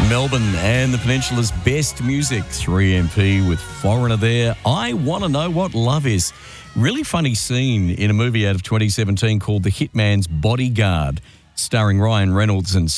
Melbourne and the Peninsula's best music, 3MP with Foreigner there. I Want to Know What Love Is. Really funny scene in a movie out of 2017 called The Hitman's Bodyguard, starring Ryan Reynolds and